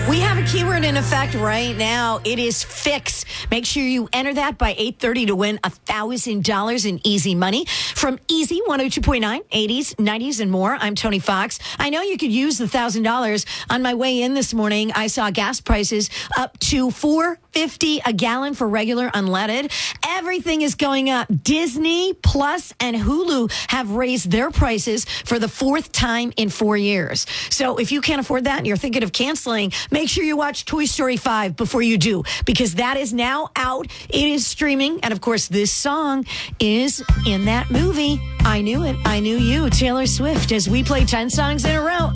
We have a keyword in effect right now. It is fix. Make sure you enter that by 8:30 to win $1,000 in easy money from Easy 102.9, 80s, 90s, and more. I'm Tony Fox. I know you could use the $1,000. On my way in this morning, I saw gas prices up to $4.50 a gallon for regular unleaded. Everything is going up. Disney Plus and Hulu have raised their prices for the fourth time in 4 years. So if you can't afford that and you're thinking of canceling, make sure you watch Toy Story 5 before you do, because that is now out. It is streaming. And of course, this song is in that movie. I Knew It, I Knew You, Taylor Swift, as we play 10 songs in a row.